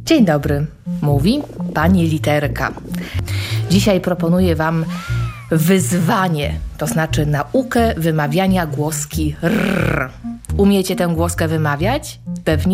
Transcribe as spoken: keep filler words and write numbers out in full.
Dzień dobry, mówi pani Literka. Dzisiaj proponuję wam wyzwanie, to znaczy naukę wymawiania głoski R. Umiecie tę głoskę wymawiać? Pewnie